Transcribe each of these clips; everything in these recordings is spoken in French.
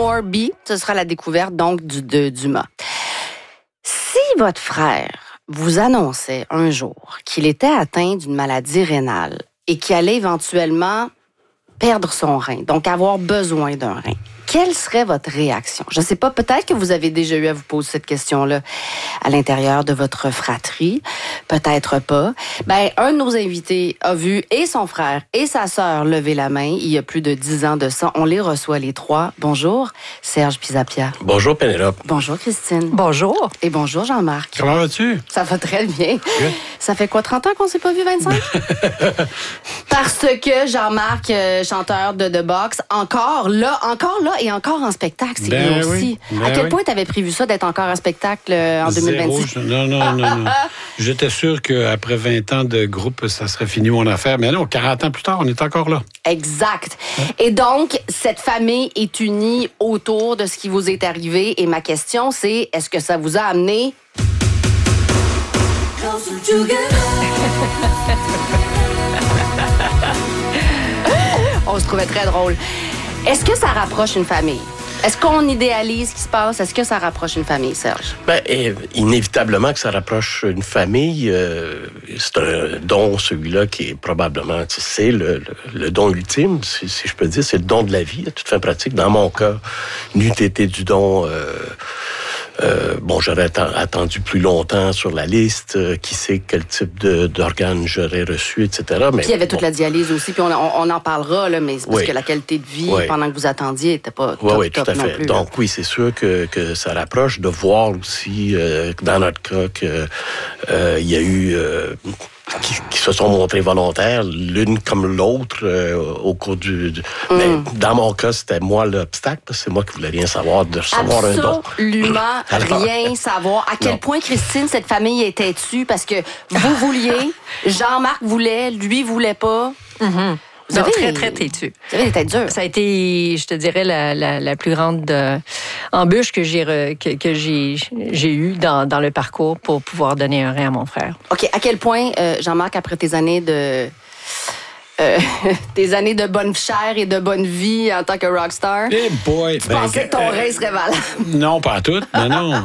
more B, ce sera la découverte donc de Dumas. Si votre frère vous annonçait un jour qu'il était atteint d'une maladie rénale et qu'il allait éventuellement perdre son rein, donc avoir besoin d'un rein, quelle serait votre réaction? Je ne sais pas, peut-être que vous avez déjà eu à vous poser cette question-là à l'intérieur de votre fratrie, peut-être pas. Ben, un de nos invités a vu et son frère et sa sœur lever la main il y a plus de 10 ans de ça. On les reçoit les trois. Bonjour, Serge Pisapia. Bonjour, Pénélope. Bonjour, Christine. Bonjour. Et bonjour, Jean-Marc. Comment vas-tu? Ça va très bien. Good. Ça fait quoi, 30 ans qu'on ne s'est pas vu, 25? Parce que Jean-Marc, chanteur de The Box, encore là, et encore en spectacle, c'est lui aussi. À quel point tu avais prévu ça d'être encore en spectacle en 2026? Non. J'étais sûr qu'après 20 ans de groupe, ça serait fini mon affaire. Mais non, 40 ans plus tard, on est encore là. Exact. Et donc, cette famille est unie autour de ce qui vous est arrivé. Et ma question, c'est, est-ce que ça vous a amené... On se trouvait très drôle. Est-ce que ça rapproche une famille? Est-ce qu'on idéalise ce qui se passe? Est-ce que ça rapproche une famille, Serge? Ben, inévitablement que ça rapproche une famille. C'est un don, celui-là, qui est probablement, c'est le don ultime, si je peux dire. C'est le don de la vie, à toute fin pratique. Dans mon cas, n'eût été du don... j'aurais attendu plus longtemps sur la liste. Qui sait quel type d'organes j'aurais reçu, etc. Mais puis il y avait toute la dialyse aussi, puis on en parlera, là, mais c'est parce que la qualité de vie, pendant que vous attendiez, n'était pas top, tout à fait. Non plus. Donc oui, c'est sûr que ça rapproche de voir aussi, dans notre cas, que il y a eu... Qui se sont montrés volontaires, l'une comme l'autre, au cours Mais dans mon cas, c'était moi l'obstacle, parce que c'est moi qui voulais rien savoir de recevoir un don. Absolument rien savoir. À quel point, Christine, cette famille était dessus, parce que vous vouliez, Jean-Marc voulait, lui voulait pas. Mm-hmm. Vous avez très, très têtu. Vous avez des têtes dures. Ça a été, je te dirais, la plus grande embûche que j'ai eue dans le parcours pour pouvoir donner un rein à mon frère. OK. À quel point, Jean-Marc, après tes années de bonne chair et de bonne vie en tant que rockstar, Hey boy! tu pensais que ton rein serait valable? Non, pas tout. Non.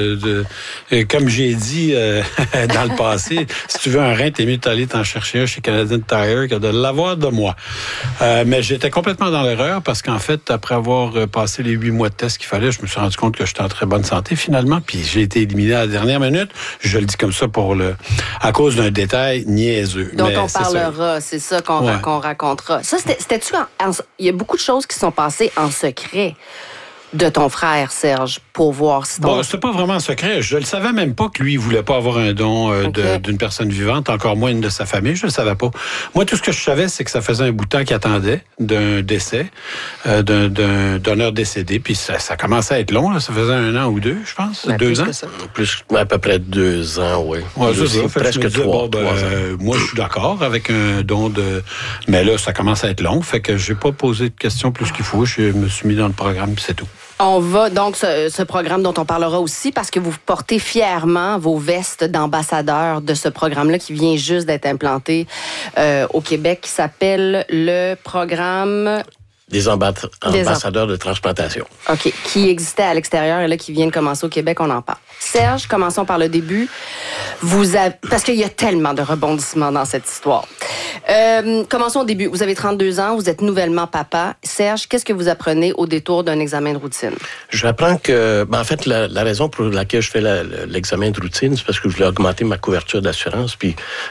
Comme j'ai dit dans le passé, si tu veux un rein, t'es mieux d'aller t'en chercher un chez Canadian Tire que de l'avoir de moi. Mais j'étais complètement dans l'erreur parce qu'en fait, après avoir passé les 8 mois de test qu'il fallait, je me suis rendu compte que j'étais en très bonne santé finalement, puis j'ai été éliminé à la dernière minute. Je le dis comme ça à cause d'un détail niaiseux. Donc mais on parlera, c'est ça qu'on racontera. Ça, c'était-tu... Il y a beaucoup de choses qui sont passées en secret de ton frère, Serge, pour voir si ton... Bon, c'était pas vraiment un secret. Je le savais même pas que lui, il voulait pas avoir un don d'une personne vivante, encore moins une de sa famille. Je le savais pas. Moi, tout ce que je savais, c'est que ça faisait un bout de temps qu'il attendait d'un décès, d'un donneur décédé. Puis ça commençait à être long, là. Ça faisait 1 an ou 2, je pense. 2 ans? Plus, à peu près 2 ans, oui. Ouais, c'est ça. Presque 3 ans. Moi, je suis d'accord avec un don de... Mais là, ça commence à être long. Fait que j'ai pas posé de questions plus qu'il faut. Je me suis mis dans le programme, puis c'est tout. On va donc, ce programme dont on parlera aussi, parce que vous portez fièrement vos vestes d'ambassadeurs de ce programme-là qui vient juste d'être implanté au Québec, qui s'appelle le programme... Des ambassadeurs de transplantation. OK. Qui existait à l'extérieur et là, qui vient de commencer au Québec, on en parle. Serge, commençons par le début. Parce qu'il y a tellement de rebondissements dans cette histoire. Commençons au début. Vous avez 32 ans, vous êtes nouvellement papa. Serge, qu'est-ce que vous apprenez au détour d'un examen de routine? J'apprends que, en fait, la raison pour laquelle je fais l'examen de routine, c'est parce que je voulais augmenter ma couverture d'assurance. Puis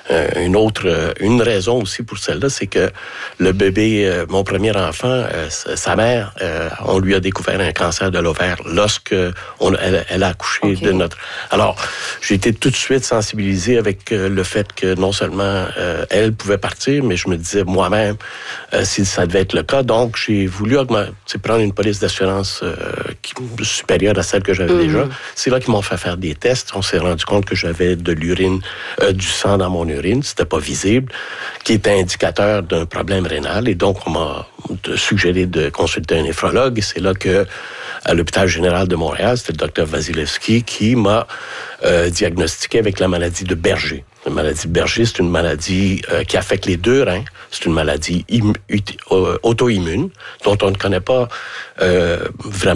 une raison aussi pour celle-là, c'est que le bébé, mon premier enfant, sa mère, on lui a découvert un cancer de l'ovaire lorsque elle a accouché de notre... Alors, j'ai été tout de suite sensibilisé avec le fait que non seulement elle pouvait partir, mais je me disais moi-même si ça devait être le cas. Donc, j'ai voulu prendre une police d'assurance supérieure à celle que j'avais déjà. C'est là qu'ils m'ont fait faire des tests. On s'est rendu compte que j'avais de l'urine, du sang dans mon urine. C'était pas visible, qui était indicateur d'un problème rénal. Et donc, on m'a suggéré de consulter un néphrologue. Et c'est là que, à l'hôpital général de Montréal, c'était le docteur Vasilevski qui m'a diagnostiqué avec la maladie de Berger. La maladie de Berger, c'est une maladie qui affecte les 2 reins. C'est une maladie auto-immune dont on ne connaît pas vraiment